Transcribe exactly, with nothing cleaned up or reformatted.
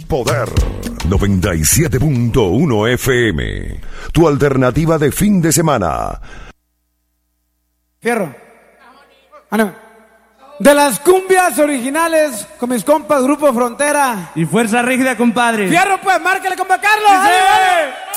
Poder noventa y siete punto uno F M. Tu alternativa de fin de semana. Fierro. Ah, no. De las cumbias originales con mis compas Grupo Frontera y Fuerza Rígida, compadre. Fierro, pues, márcale, compa Carlos. ¡Sí!